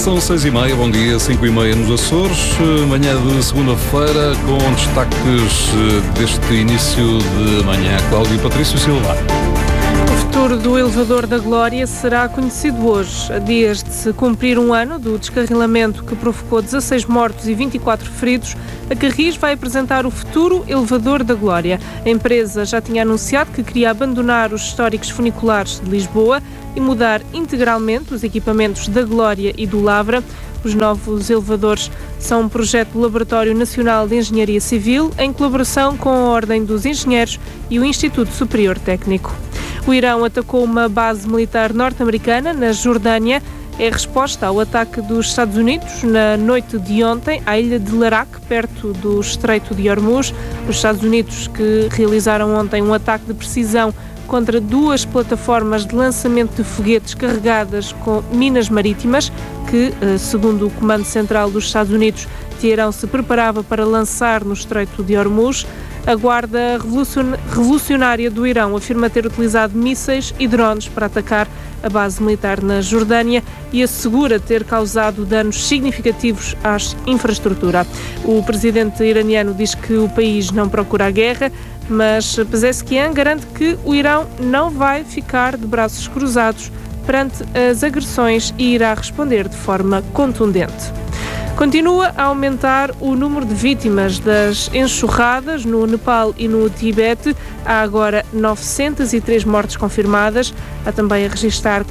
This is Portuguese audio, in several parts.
São 6h30, bom dia, 5h30 nos Açores, manhã de segunda-feira, com destaques deste início de manhã. Cláudio Patrício Silva. O futuro do elevador da Glória será conhecido hoje, a dias de se cumprir um ano do descarrilamento que provocou 16 mortos e 24 feridos. A Carris vai apresentar o futuro elevador da Glória. A empresa já tinha anunciado que queria abandonar os históricos funiculares de Lisboa e mudar integralmente os equipamentos da Glória e do Lavra. Os novos elevadores são um projeto do Laboratório Nacional de Engenharia Civil, em colaboração com a Ordem dos Engenheiros e o Instituto Superior Técnico. O Irão atacou uma base militar norte-americana na Jordânia. É a resposta ao ataque dos Estados Unidos na noite de ontem à ilha de Larak, perto do Estreito de Hormuz. Os Estados Unidos que realizaram ontem um ataque de precisão contra duas plataformas de lançamento de foguetes carregadas com minas marítimas que, segundo o Comando Central dos Estados Unidos, Teherão se preparava para lançar no Estreito de Hormuz. A Guarda Revolucionária do Irão afirma ter utilizado mísseis e drones para atacar a base militar na Jordânia e assegura ter causado danos significativos à infraestrutura. O presidente iraniano diz que o país não procura a guerra, mas Pezeshkian garante que o Irão não vai ficar de braços cruzados perante as agressões e irá responder de forma contundente. Continua a aumentar o número de vítimas das enxurradas no Nepal e no Tibete. Há agora 903 mortes confirmadas. Há também a registrar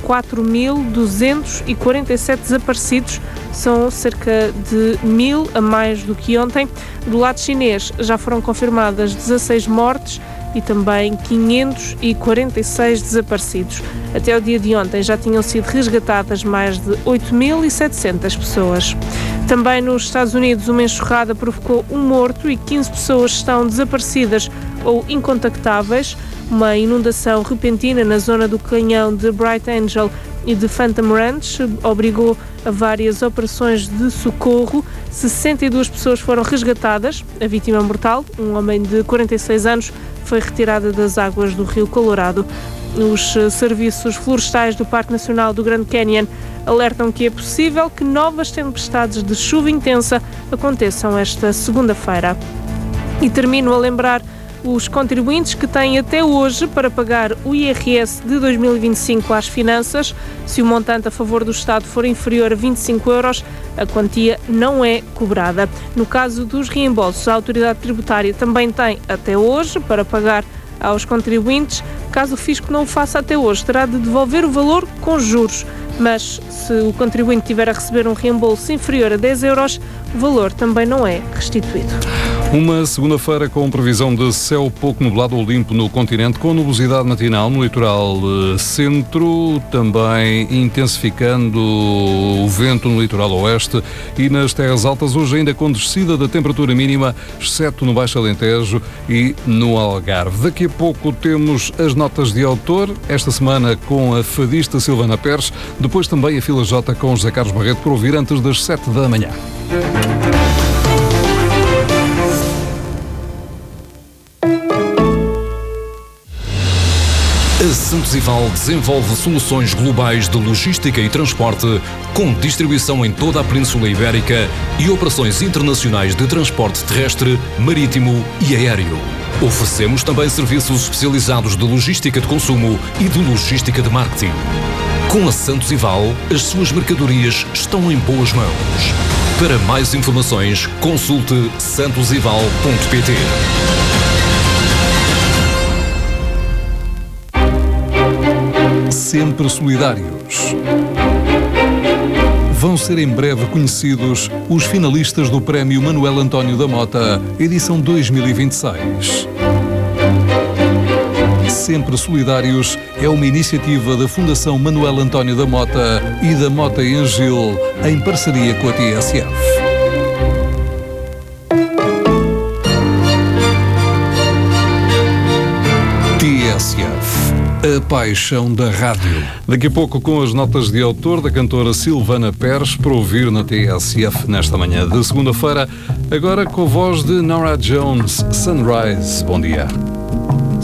4.247 desaparecidos. São cerca de 1.000 a mais do que ontem. Do lado chinês já foram confirmadas 16 mortes e também 546 desaparecidos. Até o dia de ontem já tinham sido resgatadas mais de 8.700 pessoas. Também nos Estados Unidos, uma enxurrada provocou um morto e 15 pessoas estão desaparecidas ou incontactáveis. Uma inundação repentina na zona do canhão de Bright Angel e de Phantom Ranch obrigou a várias operações de socorro. 62 pessoas foram resgatadas. A vítima mortal, um homem de 46 anos, foi retirada das águas do rio Colorado. Os serviços florestais do Parque Nacional do Grand Canyon alertam que é possível que novas tempestades de chuva intensa aconteçam esta segunda-feira. E termino a lembrar os contribuintes que têm até hoje para pagar o IRS de 2025 às finanças. Se o montante a favor do Estado for inferior a 25 euros, a quantia não é cobrada. No caso dos reembolsos, a autoridade tributária também tem até hoje para pagar aos contribuintes. Caso o fisco não o faça até hoje, terá de devolver o valor com juros. Mas se o contribuinte tiver a receber um reembolso inferior a 10 euros, o valor também não é restituído. Uma segunda-feira com previsão de céu pouco nublado ou limpo no continente, com nubosidade matinal no litoral centro, também intensificando o vento no litoral oeste e nas terras altas, hoje ainda com descida da temperatura mínima, exceto no Baixo Alentejo e no Algarve. Daqui a pouco temos as notas de autor, esta semana com a fadista Silvana Pérez, depois também a Fila J com José Carlos Barreto, para ouvir antes das 7 da manhã. A Santos Ival desenvolve soluções globais de logística e transporte, com distribuição em toda a Península Ibérica e operações internacionais de transporte terrestre, marítimo e aéreo. Oferecemos também serviços especializados de logística de consumo e de logística de marketing. Com a Santos Ival, as suas mercadorias estão em boas mãos. Para mais informações, consulte santosival.pt. Sempre solidários. Vão ser em breve conhecidos os finalistas do Prémio Manuel António da Mota, edição 2026. Sempre Solidários é uma iniciativa da Fundação Manuel António da Mota e da Mota Engil, em parceria com a TSF. TSF, a paixão da rádio. Daqui a pouco com as notas de autor da cantora Silvana Pérez, para ouvir na TSF nesta manhã de segunda-feira, agora com a voz de Norah Jones, Sunrise. Bom dia.